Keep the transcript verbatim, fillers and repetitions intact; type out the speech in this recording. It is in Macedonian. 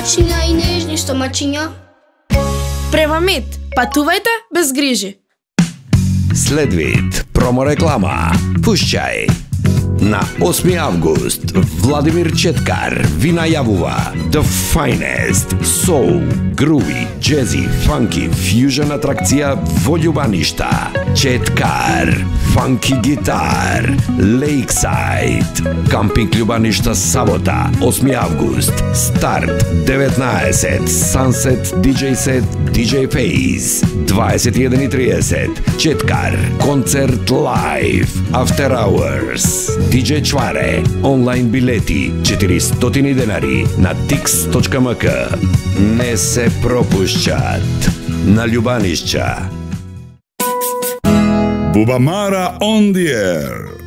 Мачиња и нежни стомачиња. Превамет, патувајте без грижи. Следвид, промореклама, пушчај. На осми август, Владимир Четкар ви најавува The Finest Soul, Groovy, Jazzy, Funky, Fusion атракција во Љубаништа. Четкар, Funky Guitar, Lakeside, Кампинг Љубаништа сабота, осми август, старт деветнаесет, Sunset ди џеј Set, ди џеј Face, дваесет и еден и триесет, Четкар, концерт лайв, After Hours, ди џеј Чваре, онлайн билети, четиристотини денари на тикс точка ем ка. Не се пропушчат на Љубанишќа. Bubamara on the air.